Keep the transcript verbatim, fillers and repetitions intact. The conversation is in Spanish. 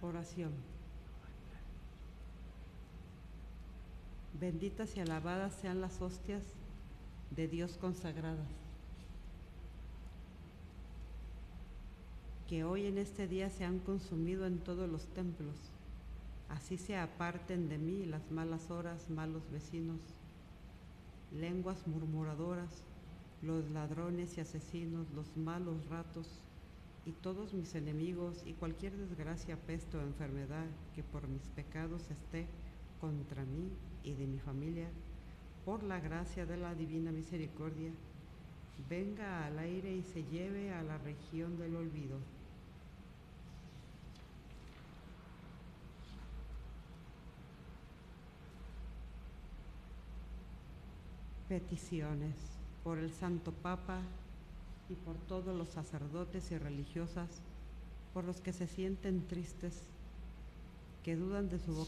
Oración. Benditas y alabadas sean las hostias de Dios consagradas, que hoy en este día se han consumido en todos los templos. Así se aparten de mí las malas horas, malos vecinos, lenguas murmuradoras, los ladrones y asesinos, los malos ratos, y todos mis enemigos, y cualquier desgracia, peste o enfermedad que por mis pecados esté contra mí y de mi familia, por la gracia de la divina misericordia, venga al aire y se lleve a la región del olvido. Peticiones por el Santo Papa y por todos los sacerdotes y religiosas, por los que se sienten tristes, que dudan de su vocación